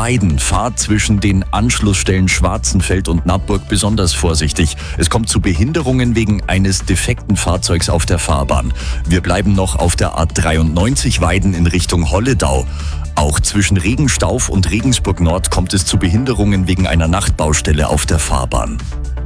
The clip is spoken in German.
Weiden. Fahrt zwischen den Anschlussstellen Schwarzenfeld und Nappburg besonders vorsichtig. Es kommt zu Behinderungen wegen eines defekten Fahrzeugs auf der Fahrbahn. Wir bleiben noch auf der A93 Weiden in Richtung Holledau. Auch zwischen Regenstauf und Regensburg Nord kommt es zu Behinderungen wegen einer Nachtbaustelle auf der Fahrbahn.